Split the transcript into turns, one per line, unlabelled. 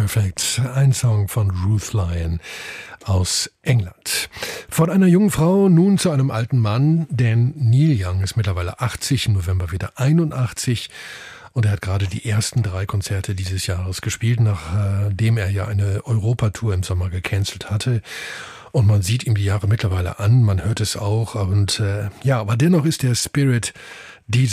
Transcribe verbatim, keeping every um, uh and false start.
Perfect, ein Song von Ruth Lyon aus England. Von einer jungen Frau nun zu einem alten Mann, denn Neil Young ist mittlerweile achtzig, im November wieder einundachtzig und er hat gerade die ersten drei Konzerte dieses Jahres gespielt, nachdem er ja eine Europatour im Sommer gecancelt hatte. Und man sieht ihm die Jahre mittlerweile an, man hört es auch und äh, ja, aber dennoch ist der Spirit diese